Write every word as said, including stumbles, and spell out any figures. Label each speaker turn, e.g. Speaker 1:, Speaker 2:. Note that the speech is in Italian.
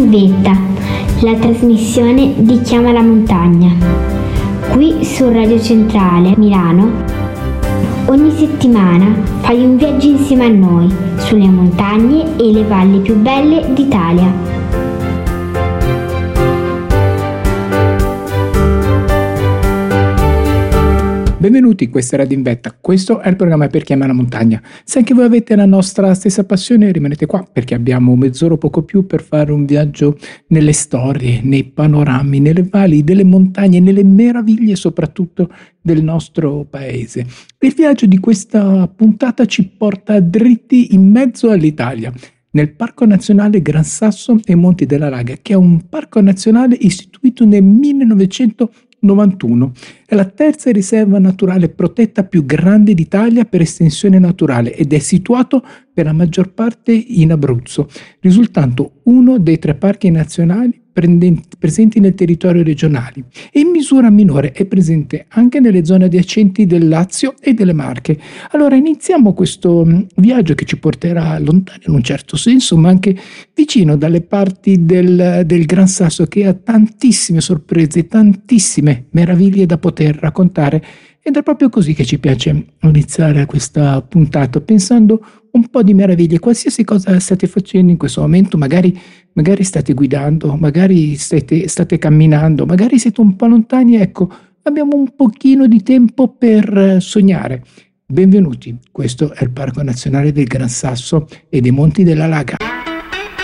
Speaker 1: Vetta, la trasmissione di Chiama la Montagna. Qui su Radio Centrale Milano, ogni settimana fai un viaggio insieme a noi sulle montagne e le valli più belle d'Italia.
Speaker 2: Benvenuti, questa è Radio in Vetta, questo è il programma per Chiama la Montagna. Se anche voi avete la nostra stessa passione, rimanete qua perché abbiamo mezz'ora o poco più per fare un viaggio nelle storie, nei panorami, nelle valli, delle montagne, nelle meraviglie soprattutto del nostro paese. Il viaggio di questa puntata ci porta dritti in mezzo all'Italia, nel Parco Nazionale Gran Sasso e Monti della Laga, che è un parco nazionale istituito nel millenovecentonovantuno. È la terza riserva naturale protetta più grande d'Italia per estensione naturale ed è situato per la maggior parte in Abruzzo, risultando uno dei tre parchi nazionali presenti nel territorio regionale e in misura minore è presente anche nelle zone adiacenti del Lazio e delle Marche. Allora iniziamo questo viaggio che ci porterà lontano in un certo senso, ma anche vicino dalle parti del, del Gran Sasso, che ha tantissime sorprese, tantissime meraviglie da poter raccontare, ed è proprio così che ci piace iniziare questa puntata, pensando un po' di meraviglie, qualsiasi cosa state facendo in questo momento, magari, magari state guidando, magari state, state camminando, magari siete un po' lontani, ecco, abbiamo un pochino di tempo per sognare. Benvenuti, questo è il Parco Nazionale del Gran Sasso e dei Monti della Laga.